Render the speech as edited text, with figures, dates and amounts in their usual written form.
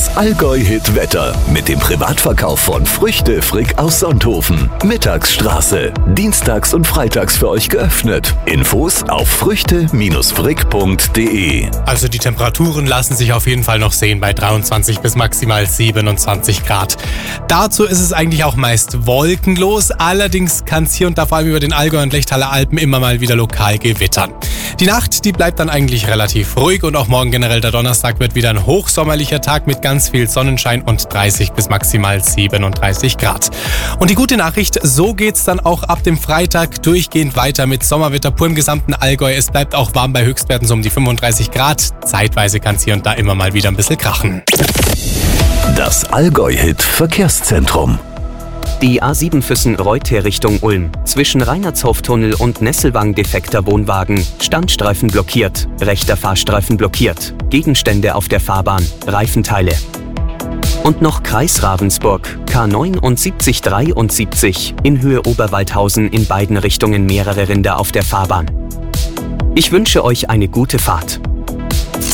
Das Allgäu-Hit-Wetter mit dem Privatverkauf von Früchte Frick aus Sonthofen. Mittagsstraße. Dienstags und freitags für euch geöffnet. Infos auf früchte-frick.de. Also die Temperaturen lassen sich auf jeden Fall noch sehen bei 23 bis maximal 27 Grad. Dazu ist es eigentlich auch meist wolkenlos. Allerdings kann es hier und da vor allem über den Allgäu und Lechtaler Alpen immer mal wieder lokal gewittern. Die Nacht, die bleibt dann eigentlich relativ ruhig und auch morgen generell der Donnerstag wird wieder ein hochsommerlicher Tag mit ganz viel Sonnenschein und 30 bis maximal 37 Grad. Und die gute Nachricht, so geht's dann auch ab dem Freitag durchgehend weiter mit Sommerwetter pur im gesamten Allgäu. Es bleibt auch warm bei Höchstwerten so um die 35 Grad. Zeitweise kann es hier und da immer mal wieder ein bisschen krachen. Das Allgäu-Hit Verkehrszentrum. Die A7 Füssen-Reuth Richtung Ulm. Zwischen Reinhardshof-Tunnel und Nesselwang defekter Wohnwagen. Standstreifen blockiert. Rechter Fahrstreifen blockiert. Gegenstände auf der Fahrbahn. Reifenteile. Und noch Kreis Ravensburg. K9 und 7073. In Höhe Oberwaldhausen in beiden Richtungen mehrere Rinder auf der Fahrbahn. Ich wünsche euch eine gute Fahrt.